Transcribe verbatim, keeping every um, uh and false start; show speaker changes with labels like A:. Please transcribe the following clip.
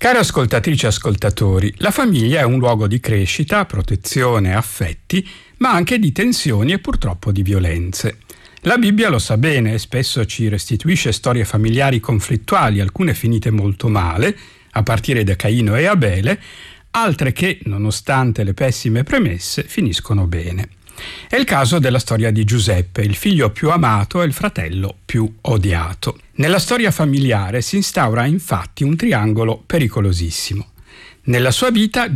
A: Cari ascoltatrici e ascoltatori, la famiglia è un luogo di crescita, protezione, affetti, ma anche di tensioni e purtroppo di violenze. La Bibbia lo sa bene e spesso ci restituisce storie familiari conflittuali, alcune finite molto male, a partire da Caino e Abele, altre che, nonostante le pessime premesse, finiscono bene. È il caso della storia di Giuseppe, il figlio più amato e il fratello più odiato. Nella storia familiare si instaura infatti un triangolo pericolosissimo. Nella sua vita